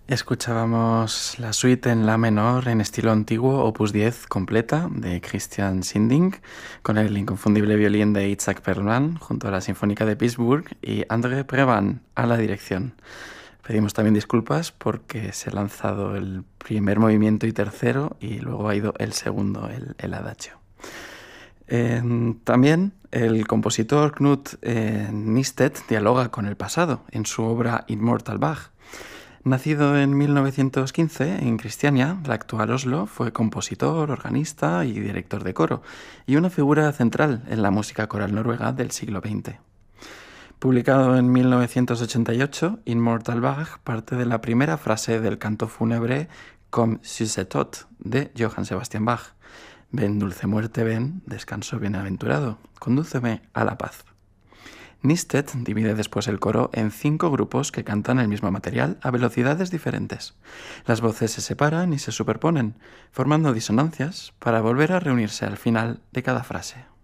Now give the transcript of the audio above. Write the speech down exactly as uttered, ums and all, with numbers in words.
Escuchábamos la suite en la menor en estilo antiguo, opus diez completa, de Christian Sinding, con el inconfundible violín de Itzhak Perlman, junto a la Sinfónica de Pittsburgh y André Previn a la dirección. Pedimos también disculpas porque se ha lanzado el primer movimiento y tercero y luego ha ido el segundo, el, el adagio. Eh, también el compositor Knut eh, Nystedt dialoga con el pasado en su obra Immortal Bach. Nacido en mil novecientos quince en Cristiania, la actual Oslo, fue compositor, organista y director de coro, y una figura central en la música coral noruega del siglo veinte. Publicado en mil novecientos ochenta y ocho, Immortal Bach parte de la primera frase del canto fúnebre Komm süße Tod de Johann Sebastian Bach. Ven, dulce muerte, ven, descanso bienaventurado, condúceme a la paz. Nystedt divide después el coro en cinco grupos que cantan el mismo material a velocidades diferentes. Las voces se separan y se superponen, formando disonancias para volver a reunirse al final de cada frase.